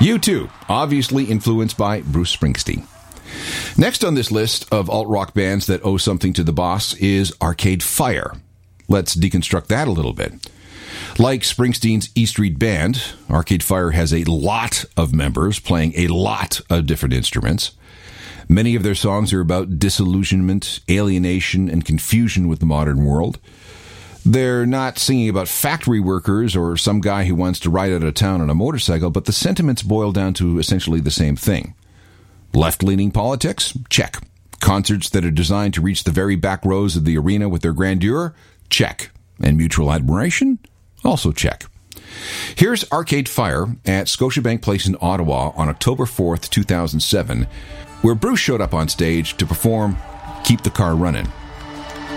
U2, obviously influenced by Bruce Springsteen. Next on this list of alt-rock bands that owe something to the boss is Arcade Fire. Let's deconstruct that a little bit. Like Springsteen's E Street Band, Arcade Fire has a lot of members playing a lot of different instruments. Many of their songs are about disillusionment, alienation, and confusion with the modern world. They're not singing about factory workers or some guy who wants to ride out of town on a motorcycle, but the sentiments boil down to essentially the same thing. Left-leaning politics? Check. Concerts that are designed to reach the very back rows of the arena with their grandeur? Check. And mutual admiration? Also check. Here's Arcade Fire at Scotiabank Place in Ottawa on October 4th, 2007, where Bruce showed up on stage to perform Keep the Car Runnin'.